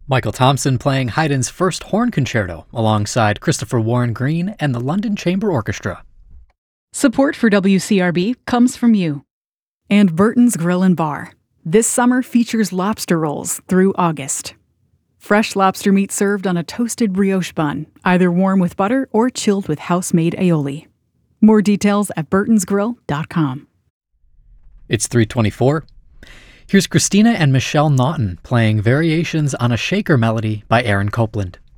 Michael Thompson playing Haydn's first horn concerto alongside Christopher Warren Green and the London Chamber Orchestra. Support for WCRB comes from you. And Burton's Grill and Bar. This summer features lobster rolls through August. Fresh lobster meat served on a toasted brioche bun, either warm with butter or chilled with house-made aioli. More details at burtonsgrill.com. It's 3:24. Here's Christina and Michelle Naughton playing Variations on a Shaker Melody by Aaron Copland.